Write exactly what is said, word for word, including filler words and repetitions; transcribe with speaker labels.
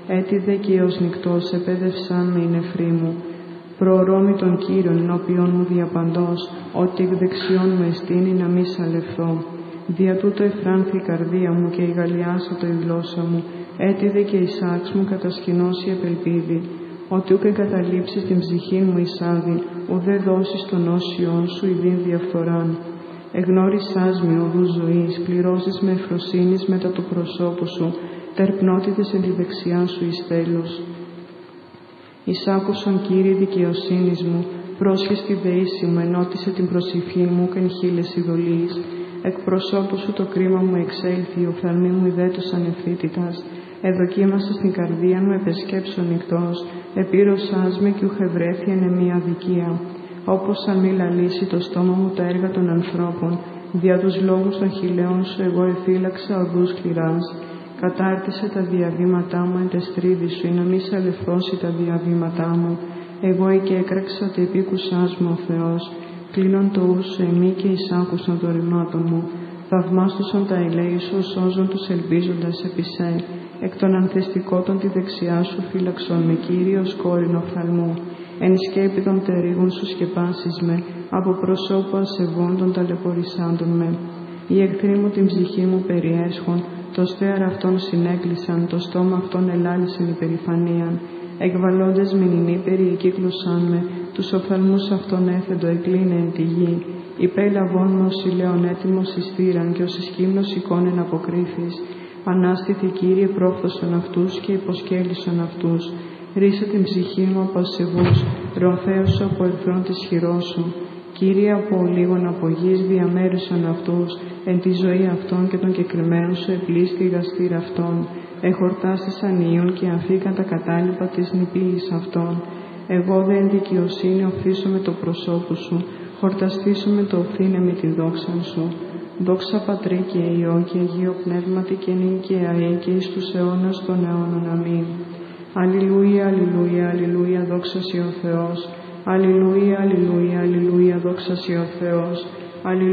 Speaker 1: έτι δε και ως νυκτός επέδευσαν με η νεφρή μου. Προωρώμη των Κύριων ενώπιον μου διαπαντός, ότι εκ δεξιών μου εστίνει να μη σαλευθώ. Δια τούτο εφράνθη η καρδία μου και η γαλλιάσατο η γλώσσα μου, έτι δε και η σάξ μου κατασκηνώσει επελπίδη. Ότι ούκ εγκαταλείψεις την ψυχή μου εισάδη, ουδέ δώσεις των όσιων σου ειδήν διαφθοράν. Εγνώρισάς με οδούς ζωής, πληρώσεις με ευφροσύνης μετά του προσώπου σου, τερπνότητες εν τη δεξιά σου εις τέλος. Εισάκουσον Κύριε δικαιοσύνης μου, πρόσχες τη δεήση μου, ενώτισε την προσευχή μου κεν χείλες ειδωλείς. Εκ προσώπου σου το κρίμα μου εξέλθει, οφθαλμοί μου ιδέτωσαν ευθύτητας. Εδοκίμασα στην καρδία μου, επεσκέψω νυκτός, επήρωσάς με κι ουχευρέθη εν εμία αδικία. Όπως αν μη λαλήσει το στόμα μου τα έργα των ανθρώπων, δια τους λόγους των χειλαίων σου εγώ εφύλαξα οδούς σκληράς. Κατάρτισε τα διαβήματά μου εν τεστρίδι σου, ή να μη σαλευθώσει τα διαβήματά μου. Εγώ εκέκραξα ότι επίκουσάς μου ο Θεός. Κλείνον το ου σου εμεί και εισάκουσαν το ρημάτων μου. Θαυμάστουσαν τα ελέη σου, σώζον τους ελπίζοντας επί σε. Εκ των ανθεστικότων τη δεξιά σου φύλαξον με, Κύριος κόρην οφθαλμού. Εν σκέπη των τερίγων σου σκεπάσεις με, από προσώπου ασεβών ταλαιπωρησάντων με. Οι εχθροί μου την ψυχή μου περιέσχον, το στέαρ αυτών συνέκλεισαν, το στόμα αυτών ελάλησαν υπερηφανίαν. Εκβαλώντες μηνυμοί περιεκύκλωσαν με, τους οφθαλμούς αυτών έθεντο εκλίνε εν τη γη. Υπέλαβόν με ως ηλαίων έτοιμος εις θύραν και ως ισκύμνος εικόνεν αποκρίθης. Ανάστηθη Κύριε πρόφθωσαν αυτούς και υποσκέλισαν αυτούς. Ρίσε την ψυχή μου από ασεβούς, ρομφαίωσου από εχθρόν της χειρός σου. Κύριε, από ολίγων από γης διαμέρουσαν αυτούς, εν τη ζωή αυτών και των κεκριμένων σου επλήστη η γαστήρα αυτών. Εχορτάστησαν ιών και αφήκαν τα κατάλοιπα της νηπίλης αυτών. Εγώ δε εν δικαιοσύνη οφθήσω με το προσώπου σου, χορταστήσω με το οφθήνε με τη δόξα σου. Δόξα Πατρί και Υιό και Αγίο Πνεύματι και νυν και αεί και εις τους αιώνας των αιώνων. Αμήν. Αλληλούια, αλληλούια, αλληλούια, δόξα σοι ο Θεός. Αλληλούια, αλληλούια, αλληλούια, δόξα σοι ο Θεός. Αλληλούια.